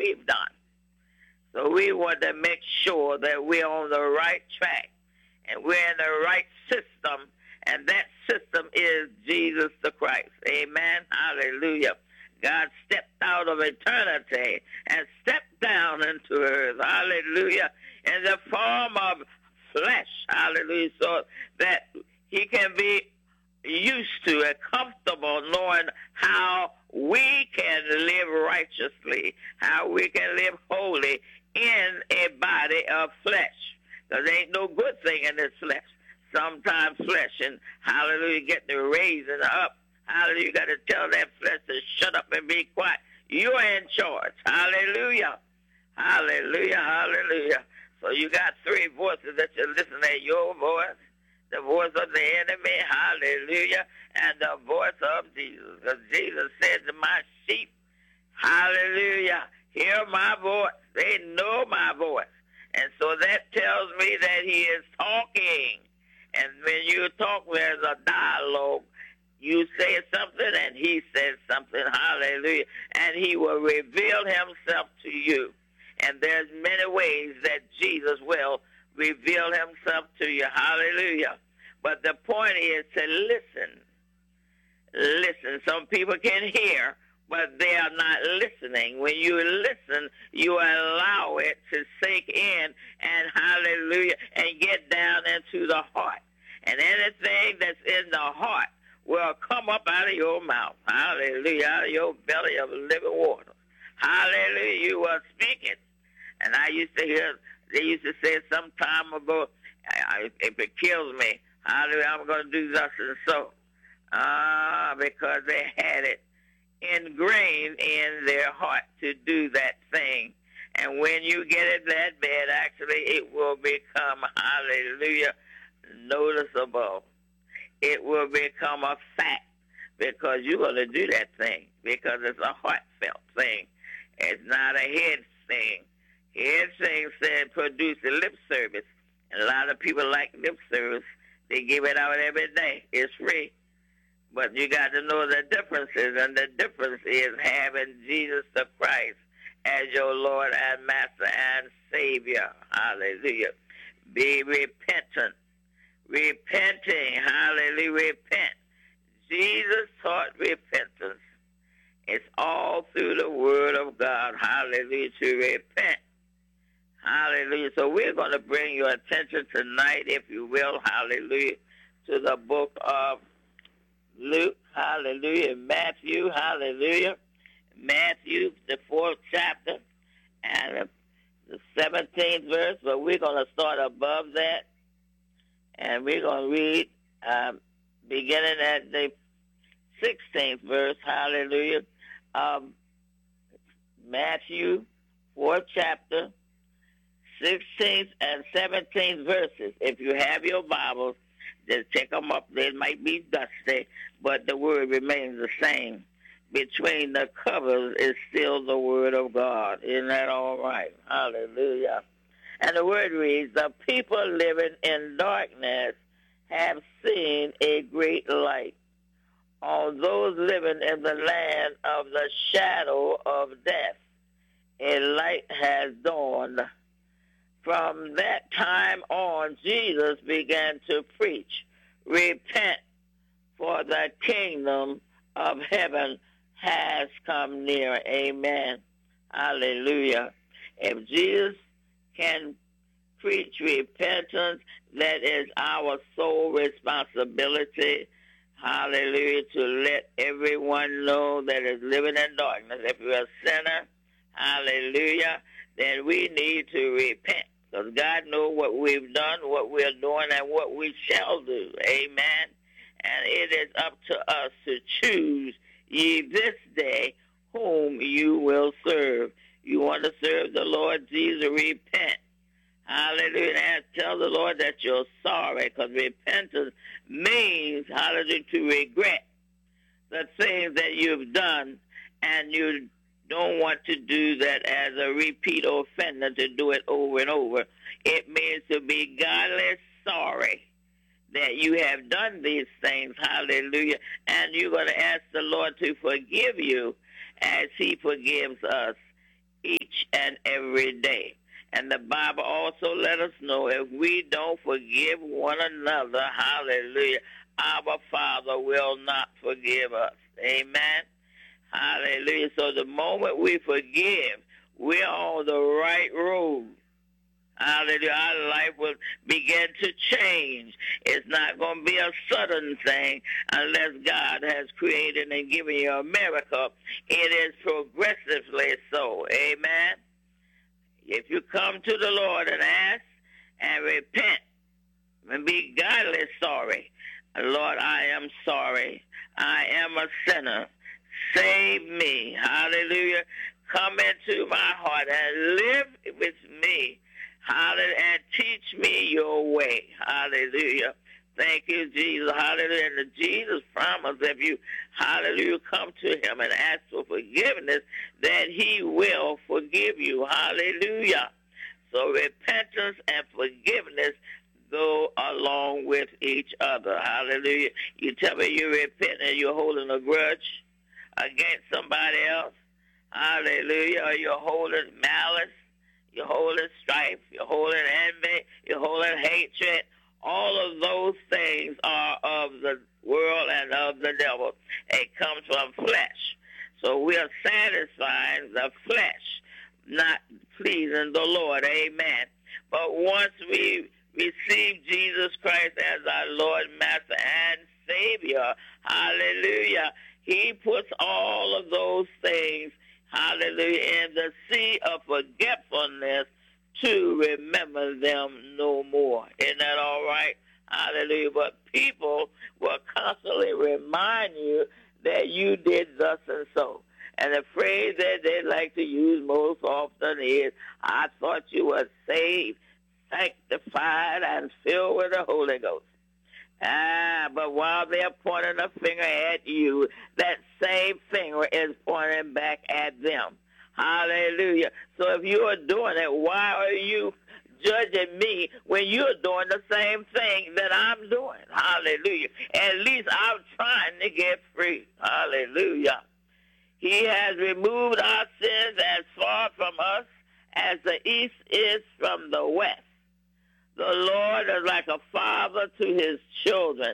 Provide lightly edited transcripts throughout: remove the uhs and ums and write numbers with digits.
we've done. So we want to make sure that we're on the right track and we're in the right system, and that system is Jesus the Christ. Amen. Hallelujah. God stepped out of eternity and stepped down into earth. Hallelujah. In the form of flesh. Hallelujah. So that he can be used to and comfortable knowing how we can live righteously, how we can live holy in a body of flesh. Because there ain't no good thing in this flesh. Sometimes flesh, and hallelujah, get the raising up. Hallelujah, you got to tell that flesh to shut up and be quiet. You're in charge. Hallelujah. Hallelujah, hallelujah. So you got three voices that you listen to: your voice, the voice of the enemy, hallelujah, and the voice of Jesus. Because Jesus said to my sheep, hallelujah, hear my voice. They know my voice. And so that tells me that he is talking. And when you talk, there's a dialogue. You say something and he says something, hallelujah, and he will reveal himself to you. And there's many ways that Jesus will reveal himself to you, hallelujah. But the point is to listen. Listen. Some people can hear, but they are not listening. When you listen, you allow it to sink in and hallelujah, and get down into the heart. And anything that's in the heart will come up out of your mouth. Hallelujah. Out of your belly of living water. Hallelujah. You are speaking. And I used to hear, they used to say some time ago, if it kills me, hallelujah, I'm going to do thus and so. Because they had it ingrained in their heart to do that thing. And when you get it that bad, actually, it will become, hallelujah, noticeable. It will become a fact because you're going to do that thing because it's a heartfelt thing. It's not a head thing. Head thing said produce a lip service. And a lot of people like lip service. They give it out every day. It's free. But you got to know the differences, and the difference is having Jesus the Christ as your Lord and Master and Savior. Hallelujah. Be repentant. Repenting. Hallelujah. Repent. Jesus taught repentance. It's all through the Word of God. Hallelujah. To repent. Hallelujah. So we're going to bring your attention tonight, if you will, hallelujah, to the book of Luke, hallelujah, Matthew, hallelujah, Matthew, the 4th chapter, and the 17th verse, but we're going to start above that, and we're going to read beginning at the 16th verse, hallelujah, Matthew, 4th chapter, 16th and 17th verses. If you have your Bibles, just check them up. They might be dusty, but the word remains the same. Between the covers is still the word of God. Isn't that all right? Hallelujah. And the word reads, the people living in darkness have seen a great light. On those living in the land of the shadow of death, a light has dawned. From that time on, Jesus began to preach, repent, for the kingdom of heaven has come near. Amen. Hallelujah. If Jesus can preach repentance, that is our sole responsibility. Hallelujah. To let everyone know that is living in darkness. If you're a sinner, hallelujah, then we need to repent. Because God knows what we've done, what we're doing, and what we shall do. Amen. And it is up to us to choose ye this day whom you will serve. You want to serve the Lord Jesus, repent. Hallelujah. And tell the Lord that you're sorry, because repentance means, hallelujah, to regret the things that you've done, and you don't want to do that as a repeat offender, to do it over and over. It means to be godly sorry that you have done these things, hallelujah, and you're going to ask the Lord to forgive you as he forgives us each and every day. And the Bible also let us know if we don't forgive one another, hallelujah, our Father will not forgive us. Amen. Hallelujah. So the moment we forgive, we're on the right road. Hallelujah. Our life will begin to change. It's not going to be a sudden thing unless God has created and given you a miracle. It is progressively so. Amen. If you come to the Lord and ask and repent and be godly sorry, Lord, I am sorry. I am a sinner. Save me. Hallelujah. Come into my heart and live with me. Hallelujah. And teach me your way. Hallelujah. Thank you, Jesus. Hallelujah. And Jesus promised if you, hallelujah, come to him and ask for forgiveness, that he will forgive you. Hallelujah. So repentance and forgiveness go along with each other. Hallelujah. You tell me you repent and you're holding a grudge against somebody else. Hallelujah. Or you're holding malice. You're holding strife. You're holding envy. You're holding hatred. All of those things are of the world and of the devil. It comes from flesh. So we are satisfying the flesh, not pleasing the Lord. Amen. But once we receive Jesus Christ as our Lord, Master, and Savior, hallelujah, he puts all of those things, hallelujah, in the sea of forgetfulness to remember them no more. Isn't that all right? Hallelujah. But people will constantly remind you that you did thus and so. And the phrase that they like to use most often is, I thought you were saved, sanctified, and filled with the Holy Ghost. But while they're pointing a finger at you, that same finger is pointing back at them. Hallelujah. So if you are doing it, why are you judging me when you're doing the same thing that I'm doing? Hallelujah. At least I'm trying to get free. Hallelujah. He has removed our sins as far from us as the east is from the west. The Lord is like a father to his children,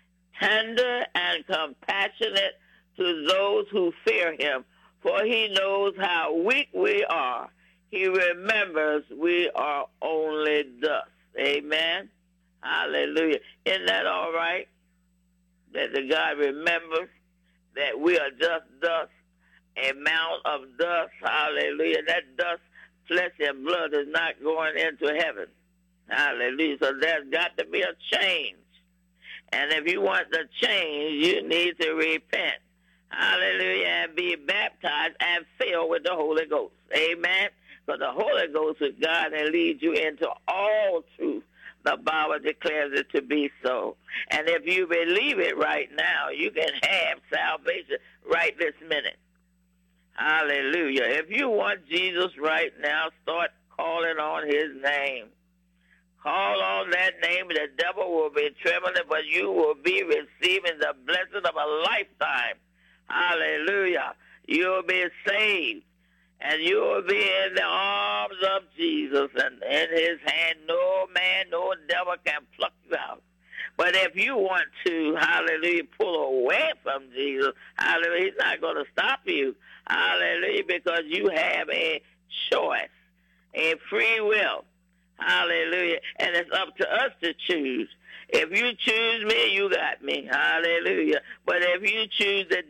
tender and compassionate to those who fear him, for he knows how weak we are. He remembers we are only dust. Amen. Hallelujah. Isn't that all right? That the God remembers that we are just dust, a mound of dust. Hallelujah. That dust, flesh and blood is not going into heaven. Hallelujah. So there's got to be a change. And if you want the change, you need to repent. Hallelujah. And be baptized and filled with the Holy Ghost. Amen. For the Holy Ghost is God and leads you into all truth. The Bible declares it to be so. And if you believe it right now, you can have salvation right this minute. Hallelujah. If you want Jesus right now, start calling on his name. Call on that name, the devil will be trembling, but you will be receiving the blessing of a lifetime. Hallelujah. You'll be saved, and you will be in the arms of Jesus, and in his hand no man, no devil can pluck you out. But if you want to, hallelujah, pull away from Jesus, hallelujah, he's not going to stop you. Hallelujah, because you have a choice, a free will. Hallelujah. And it's up to us to choose. If you choose me, you got me. Hallelujah. But if you choose the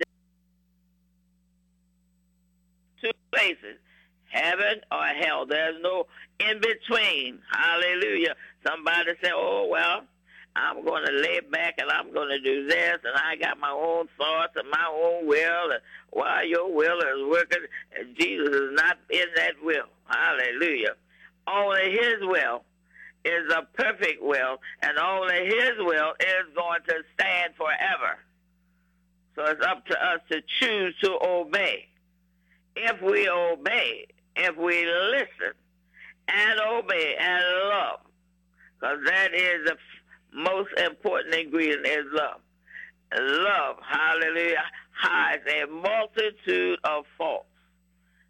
two places, heaven or hell, there's no in between. Hallelujah. Somebody say, oh, well, I'm going to lay back and I'm going to do this, and I got my own thoughts and my own will, and while your will is working, Jesus is not in that will. Hallelujah. Only his will is a perfect will, and only his will is going to stand forever. So it's up to us to choose to obey. If we obey, if we listen and obey and love, because that is the most important ingredient is love. Love, hallelujah, hides a multitude of faults.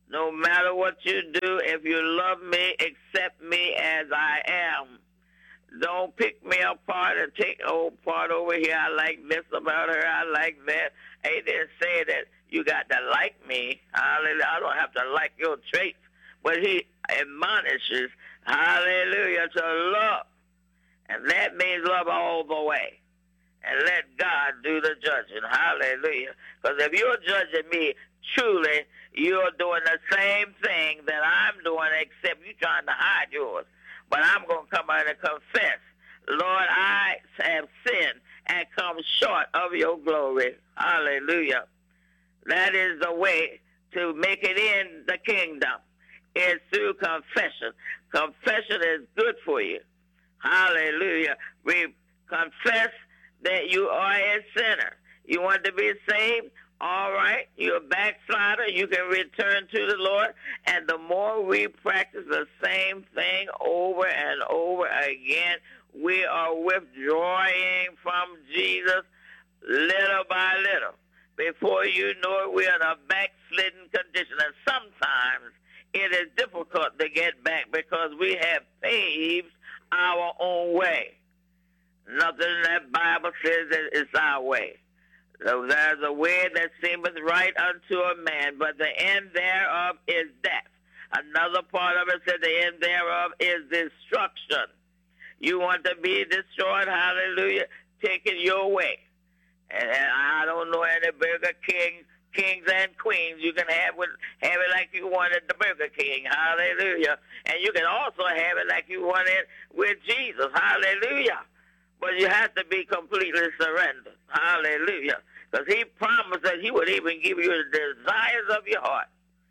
No matter what you do, if you love me, accept me as I am. Don't pick me apart and take part over here. I like this about her. I like that. He didn't say that you got to like me. Hallelujah. I don't have to like your traits. But he admonishes, hallelujah, to love. And that means love all the way. And let God do the judging. Hallelujah. Because if you're judging me, truly, you're doing the same thing that I'm doing, except you're trying to hide yours. But I'm going to come out and confess, Lord, I have sinned and come short of your glory. Hallelujah. That is the way to make it in the kingdom. It's through confession. Confession is good for you. Hallelujah. We confess that you are a sinner. You want to be saved? All right. You're a backslider. You can return to the Lord. And the more we practice the same thing over and over again, we are withdrawing from Jesus little by little. Before you know it, we're in a backslidden condition. And sometimes it is difficult to get back because we have paved our own way. Nothing in that Bible says that it's our way. So there's a way that seemeth right unto a man, but the end thereof is death. Another part of it says the end thereof is destruction. You want to be destroyed, hallelujah, take it your way. And I don't know any Burger King kings and queens. You can have it like you wanted the Burger King, hallelujah. And you can also have it like you wanted with Jesus, hallelujah. But you have to be completely surrendered, hallelujah. Because he promised that he would even give you the desires of your heart.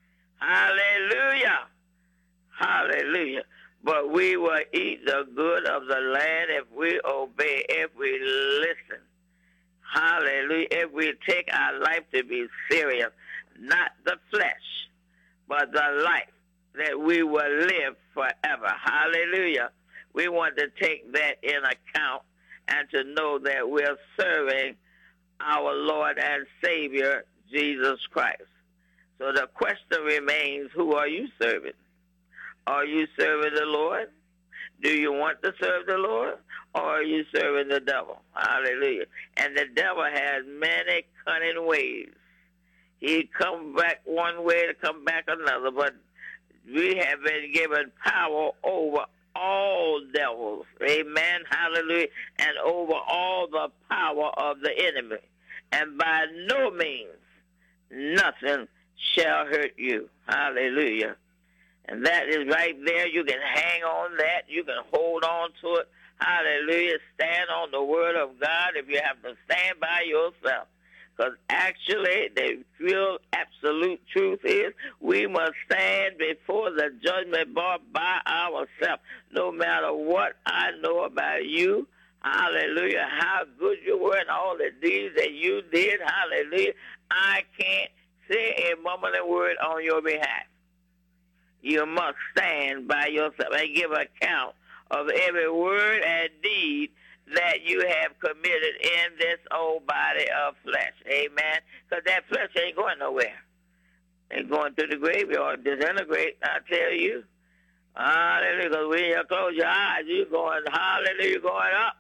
Hallelujah. Hallelujah. But we will eat the good of the land if we obey, if we listen. Hallelujah. If we take our life to be serious, not the flesh, but the life that we will live forever. Hallelujah. We want to take that in account and to know that we're serving our Lord and Savior, Jesus Christ. So the question remains, who are you serving? Are you serving the Lord? Do you want to serve the Lord? Or are you serving the devil? Hallelujah. And the devil has many cunning ways. He come back one way to come back another, but we have been given power over all devils, amen, hallelujah, and over all the power of the enemy. And by no means, nothing shall hurt you, hallelujah. And that is right there. You can hang on that. You can hold on to it, hallelujah. Stand on the word of God if you have to stand by yourself. Because actually, the real absolute truth is we must stand before the judgment bar by ourselves. No matter what I know about you, hallelujah, how good you were and all the deeds that you did, hallelujah, I can't say a mumbling word on your behalf. You must stand by yourself and give account of every word and deed that you have committed in this old body of flesh. Amen? Because that flesh ain't going nowhere. Ain't going to the graveyard, disintegrate, I tell you. Hallelujah. Because when you close your eyes, you're going, hallelujah, going up.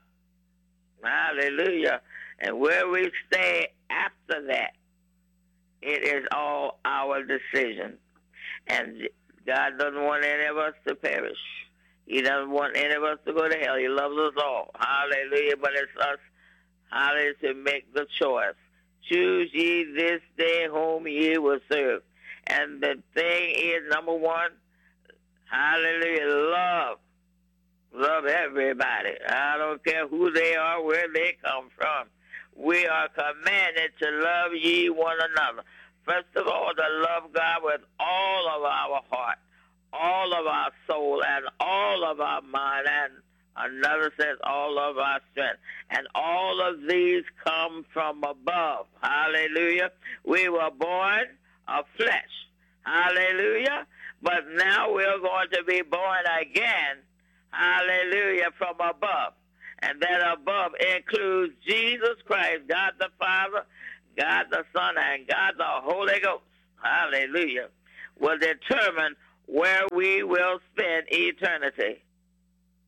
Hallelujah. And where we stay after that, it is all our decision. And God doesn't want any of us to perish. He doesn't want any of us to go to hell. He loves us all. Hallelujah. But it's us, hallelujah, to make the choice. Choose ye this day whom ye will serve. And the thing is, number one, hallelujah, love. Love everybody. I don't care who they are, where they come from. We are commanded to love ye one another. First of all, to love God with all of our heart, all of our soul, and all of our mind, and another says all of our strength. And all of these come from above. Hallelujah. We were born of flesh. Hallelujah. But now we're going to be born again. Hallelujah, from above. And that above includes Jesus Christ, God the Father, God the Son, and God the Holy Ghost. Hallelujah. will determine where we will spend eternity.